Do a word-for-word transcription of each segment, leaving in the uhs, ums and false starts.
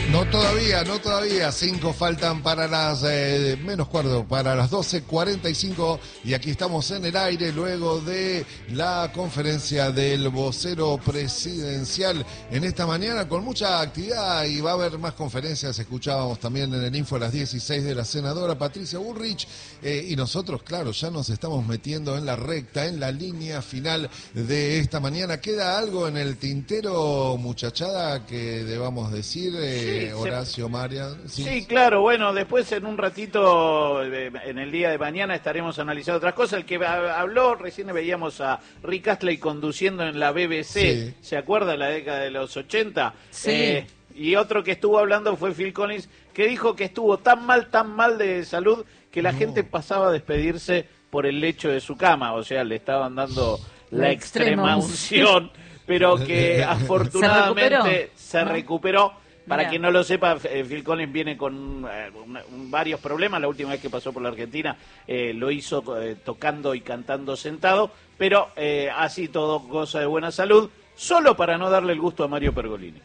No todavía, no todavía. Cinco faltan para las, eh, menos cuarto, para las doce cuarenta y cinco. Y aquí estamos en el aire luego de la conferencia del vocero presidencial en esta mañana con mucha actividad y va a haber más conferencias. Escuchábamos también en el info a las dieciséis de la senadora Patricia Bullrich. Eh, y nosotros, claro, ya nos estamos metiendo en la recta, en la línea final de esta mañana. ¿Queda algo en el tintero, muchachada, que debamos decir? Eh, Sí, Horacio, se... Marian. Sí. sí, claro, bueno, después en un ratito, en el día de mañana, estaremos analizando otras cosas. El que habló, recién veíamos a Rick Astley conduciendo en la B B C, sí. ¿Se acuerda? La década de los ochenta. Sí. Eh, y otro que estuvo hablando fue Phil Collins, que dijo que estuvo tan mal, tan mal de salud, que la no. gente pasaba a despedirse por el lecho de su cama, o sea, le estaban dando la, la extrema unción, pero que afortunadamente se recuperó. Se recuperó. Para Mira. Quien no lo sepa, Phil Collins viene con eh, un, un, varios problemas. La última vez que pasó por la Argentina eh, lo hizo eh, tocando y cantando sentado, pero eh, así todo goza de buena salud, solo para no darle el gusto a Mario Pergolini.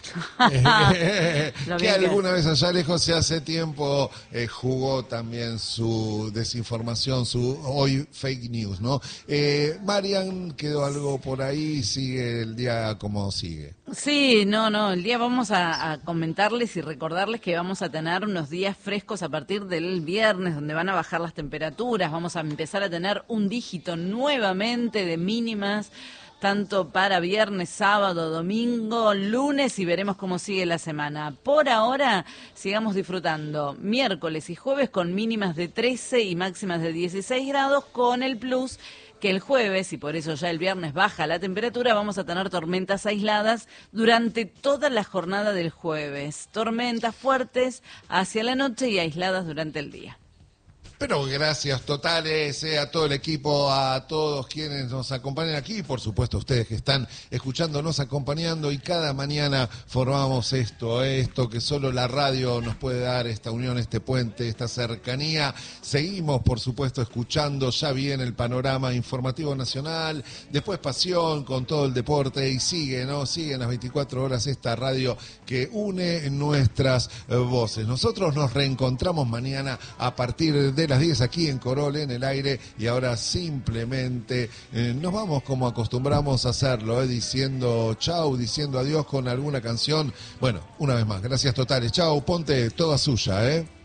Que alguna vez allá lejos, se hace tiempo, eh, jugó también su desinformación, su hoy fake news, ¿no? Eh, Marian, ¿quedó algo por ahí? ¿Sigue el día como sigue? Sí, no, no, el día vamos a, a comentarles y recordarles que vamos a tener unos días frescos a partir del viernes, donde van a bajar las temperaturas, vamos a empezar a tener un dígito nuevamente de mínimas, tanto para viernes, sábado, domingo, lunes, y veremos cómo sigue la semana. Por ahora, sigamos disfrutando miércoles y jueves con mínimas de trece y máximas de dieciséis grados, con el plus que el jueves, y por eso ya el viernes baja la temperatura, vamos a tener tormentas aisladas durante toda la jornada del jueves. Tormentas fuertes hacia la noche y aisladas durante el día. Pero gracias totales eh, a todo el equipo, a todos quienes nos acompañan aquí y por supuesto a ustedes que están escuchándonos, acompañando, y cada mañana formamos esto, esto que solo la radio nos puede dar, esta unión, este puente, esta cercanía. Seguimos por supuesto escuchando, ya viene el panorama informativo nacional, después Pasión con todo el deporte y sigue, ¿no? Sigue en las veinticuatro horas esta radio que une nuestras eh, voces. Nosotros nos reencontramos mañana a partir de las diez aquí en Corol, en el aire, y ahora simplemente eh, nos vamos como acostumbramos a hacerlo, eh, diciendo chau, diciendo adiós con alguna canción. Bueno, una vez más, gracias totales. Chau, Ponte, toda suya, ¿eh?